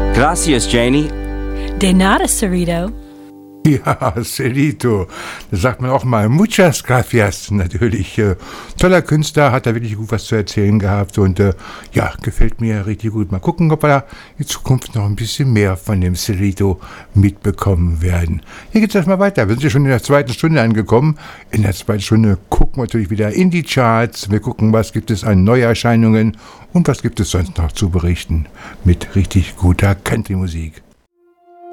Gracias, Janie. De nada, Cerrito. Ja, Cerrito. Da sagt man auch mal muchas gracias. Natürlich. Toller Künstler, hat da wirklich gut was zu erzählen gehabt und ja, gefällt mir richtig gut. Mal gucken, ob wir da in Zukunft noch ein bisschen mehr von dem Cerrito mitbekommen werden. Hier geht es erstmal weiter. Wir sind ja schon in der zweiten Stunde angekommen. In der zweiten Stunde gucken wir natürlich wieder in die Charts. Wir gucken, was gibt es an Neuerscheinungen und was gibt es sonst noch zu berichten mit richtig guter Country-Musik.